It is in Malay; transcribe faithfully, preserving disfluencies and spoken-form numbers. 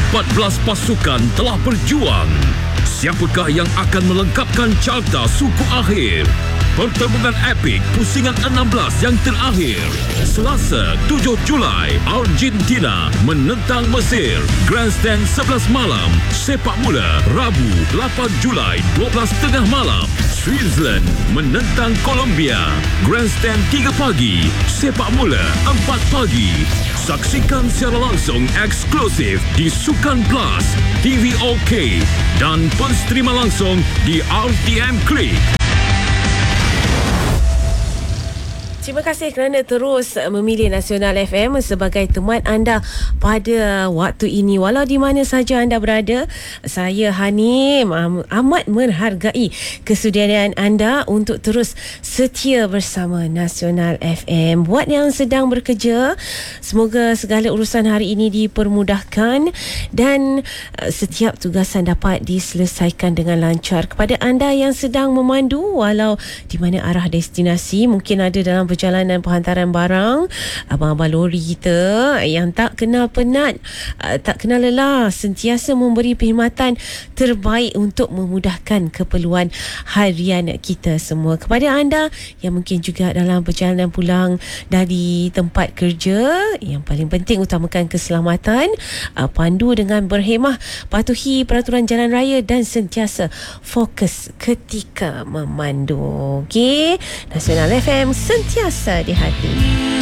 empat belas pasukan telah berjuang. Siapakah yang akan melengkapkan carta suku akhir? Pertembungan epik pusingan enam belas yang terakhir. Selasa tujuh Julai, Argentina menentang Mesir. Grandstand sebelas malam. Sepak bola Rabu lapan Julai, dua belas tiga puluh malam. Switzerland menentang Colombia. Grandstand tiga pagi. Sepak bola empat pagi. Saksikan secara langsung eksklusif di Sukan Plus, T V OK dan pensterima langsung di R T M Klik. Terima kasih kerana terus memilih Nasional F M sebagai teman anda pada waktu ini. Walau di mana saja anda berada, saya Hanim amat menghargai kesudian anda untuk terus setia bersama Nasional F M. Buat yang sedang bekerja, semoga segala urusan hari ini dipermudahkan dan setiap tugasan dapat diselesaikan dengan lancar. Kepada anda yang sedang memandu, walau di mana arah destinasi, mungkin ada dalam perjalanan penghantaran barang, abang-abang lori kita yang tak kenal penat, tak kenal lelah, sentiasa memberi perkhidmatan terbaik untuk memudahkan keperluan harian kita semua. Kepada anda yang mungkin juga dalam perjalanan pulang dari tempat kerja, yang paling penting utamakan keselamatan, pandu dengan berhemah, patuhi peraturan jalan raya dan sentiasa fokus ketika memandu. Okey, Nasional F M sentiasa di hati.